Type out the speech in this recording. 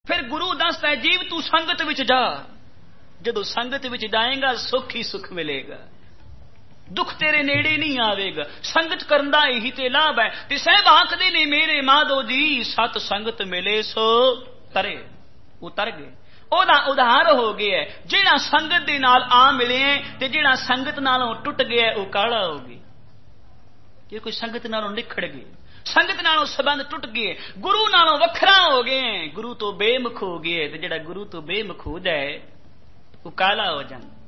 फिर गुरु दसदा है जीव तू संगत विच जा, जदों संगत विच जाएगा सुख ही सुख मिलेगा, दुख तेरे नेड़े नहीं आवेगा। संगत करन दा यही ते लाभ है। ते साहब आखदे ने मेरे माधो जी सत संगत मिले सो तरे, उतर गए। ओदा उधार हो गया है, जिहड़ा संगत दे नाल आ मिले ते जिहड़ा संगत नालों टुट गया वह काला हो गया। जे कोई संगत नालों निखड़ गए, संगत नालों संबंध टुट गए, गुरु नालों वखरा हो गए, गुरु तो बेमुख हो गए, ते जिहड़ा गुरु तो बेमुख हो जाए वह काला हो जाए।